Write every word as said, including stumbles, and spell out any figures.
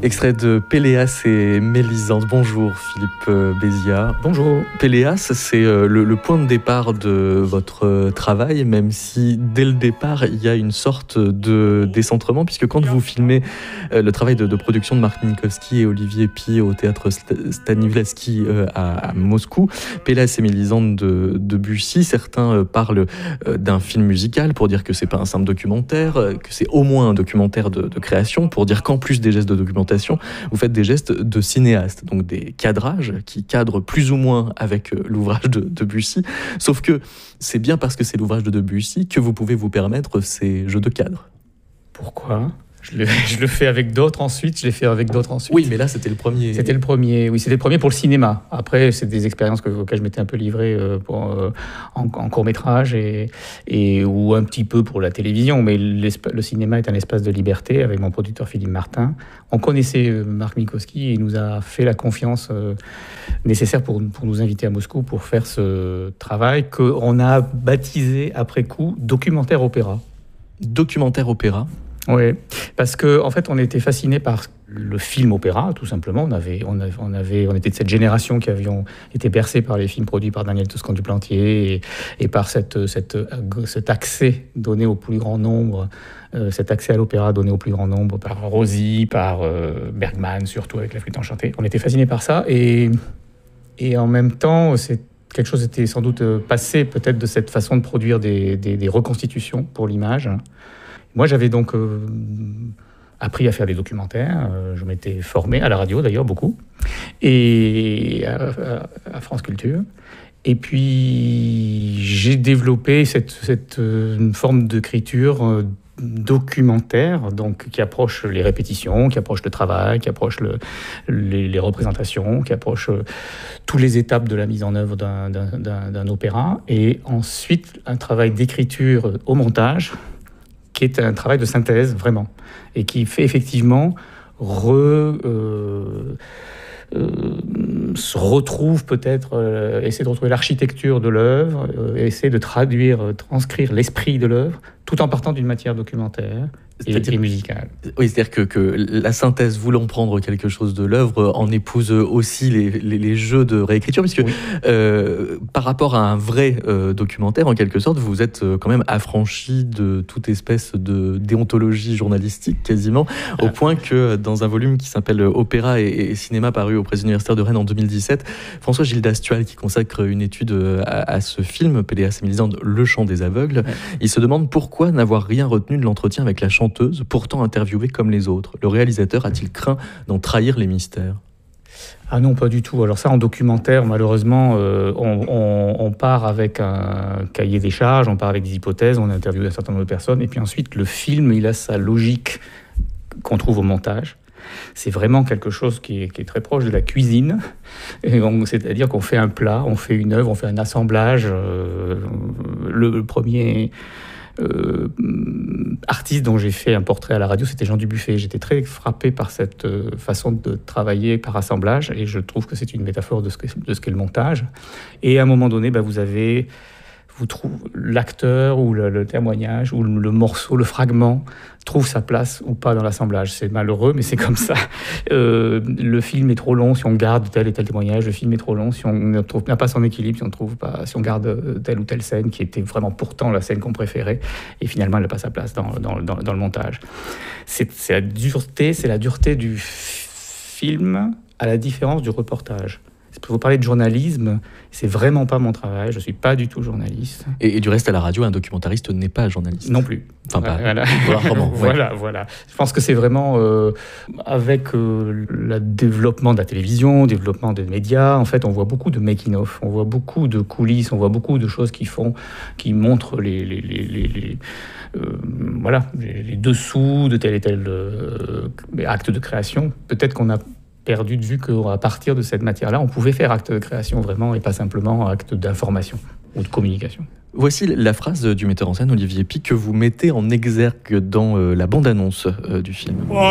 Extrait de Péléas et Mélisande. Bonjour Philippe Béziat. Bonjour. Péléas, c'est le, le point de départ de votre travail, même si dès le départ, il y a une sorte de décentrement, puisque quand vous filmez le travail de, de production de Marc Minkowski et Olivier Py au théâtre Stanislavski à, à Moscou, Péléas et Mélisande de Debussy, certains parlent d'un film musical pour dire que c'est pas un simple documentaire, que c'est au moins un documentaire de, de création, pour dire qu'en plus des gestes de documentation, vous faites des gestes de cinéaste, donc des cadrages qui cadrent plus ou moins avec l'ouvrage de Debussy. Sauf que c'est bien parce que c'est l'ouvrage de Debussy que vous pouvez vous permettre ces jeux de cadre. Pourquoi ? Je le, je le fais avec d'autres ensuite, je l'ai fait avec d'autres ensuite. Oui, mais là, c'était le premier. C'était le premier, oui, c'était le premier pour le cinéma. Après, c'est des expériences que, auxquelles je m'étais un peu livré euh, pour, euh, en, en court-métrage et, et, ou un petit peu pour la télévision. Mais le cinéma est un espace de liberté avec mon producteur Philippe Martin. On connaissait euh, Marc Minkowski et il nous a fait la confiance euh, nécessaire pour, pour nous inviter à Moscou pour faire ce travail qu'on a baptisé après coup documentaire opéra. Documentaire opéra. Oui, parce que en fait, on était fascinés par le film opéra, tout simplement. On avait, on avait, on avait, on était de cette génération qui avions été bercés par les films produits par Daniel Toscan du Plantier et, et par cette, cette, cet accès donné au plus grand nombre, euh, cet accès à l'opéra donné au plus grand nombre par Rossi, par euh, Bergman, surtout avec La Flûte enchantée. On était fascinés par ça et, et en même temps, c'est quelque chose était sans doute passé peut-être de cette façon de produire des, des, des reconstitutions pour l'image. Moi, j'avais donc euh, appris à faire des documentaires. Euh, je m'étais formé à la radio, d'ailleurs, beaucoup, et à, à, à France Culture. Et puis, j'ai développé cette, cette euh, une forme d'écriture euh, documentaire, donc qui approche les répétitions, qui approche le travail, qui approche le, les, les représentations, qui approche euh, toutes les étapes de la mise en œuvre d'un, d'un, d'un, d'un opéra. Et ensuite, un travail d'écriture au montage, qui est un travail de synthèse, vraiment, et qui fait effectivement re, euh, euh, se retrouve peut-être, euh, essayer de retrouver l'architecture de l'œuvre, euh, essayer de traduire, euh, transcrire l'esprit de l'œuvre, tout en partant d'une matière documentaire et, et musicale. Oui, c'est-à-dire que, que la synthèse, voulant prendre quelque chose de l'œuvre, en épouse aussi les, les, les jeux de réécriture, puisque oui. euh, par rapport à un vrai euh, documentaire, en quelque sorte, vous êtes quand même affranchi de toute espèce de déontologie journalistique, quasiment, ah. au point que dans un volume qui s'appelle Opéra et, et cinéma, paru aux Presses universitaires de Rennes en deux mille dix-sept, François Gildas Tual, qui consacre une étude à, à ce film, Péléas et Mélisande, Le chant des aveugles, ouais. il se demande pourquoi n'avoir rien retenu de l'entretien avec la chanteuse, pourtant interviewée comme les autres. Le réalisateur a-t-il craint d'en trahir les mystères ? Ah non, pas du tout. Alors ça, en documentaire, malheureusement, euh, on, on, on part avec un cahier des charges, on part avec des hypothèses, on interviewe un certain nombre de personnes, et puis ensuite, le film, il a sa logique qu'on trouve au montage. C'est vraiment quelque chose qui est, qui est très proche de la cuisine. Et on, c'est-à-dire qu'on fait un plat, on fait une œuvre, on fait un assemblage. Euh, le, le premier... Euh, artiste dont j'ai fait un portrait à la radio, c'était Jean Dubuffet. J'étais très frappé par cette euh, façon de travailler par assemblage, et je trouve que c'est une métaphore de ce, que, de ce qu'est le montage. Et à un moment donné, bah, vous avez vous trouvez, l'acteur ou le, le témoignage ou le, le morceau, le fragment trouve sa place ou pas dans l'assemblage. C'est malheureux, mais c'est comme ça. Euh, le film est trop long si on garde tel et tel témoignage. Le film est trop long si on ne trouve, n'a pas son équilibre, si on, trouve pas, si on garde telle ou telle scène qui était vraiment pourtant la scène qu'on préférait, et finalement elle n'a pas sa place dans, dans, dans, dans le montage. C'est, c'est la dureté, c'est la dureté du film à la différence du reportage. Pour vous parler de journalisme, c'est vraiment pas mon travail. Je suis pas du tout journaliste. Et, et du reste, à la radio, un documentariste n'est pas journaliste. Non plus. Enfin, pas. Voilà. Vraiment, ouais. voilà, voilà. Je pense que c'est vraiment euh, avec euh, le développement de la télévision, le développement des médias. En fait, on voit beaucoup de making of, on voit beaucoup de coulisses, on voit beaucoup de choses qui font, qui montrent les, les, les, les, les euh, voilà, les, les dessous de tel et tel euh, acte de création. Peut-être qu'on a perdu de vue qu'à partir de cette matière-là, on pouvait faire acte de création vraiment et pas simplement acte d'information ou de communication. Voici la phrase du metteur en scène Olivier Py que vous mettez en exergue dans euh, la bande-annonce euh, du film.